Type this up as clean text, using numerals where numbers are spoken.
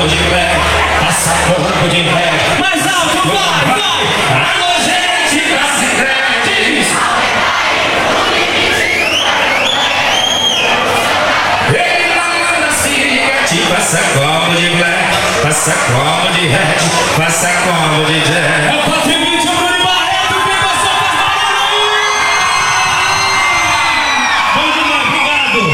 como de black, passa como de ré. Mais alto, vai, vai! Alô, gente, classe grandes. Ele não manda cigarette, passa como de black, passa como de red, passa como de jack.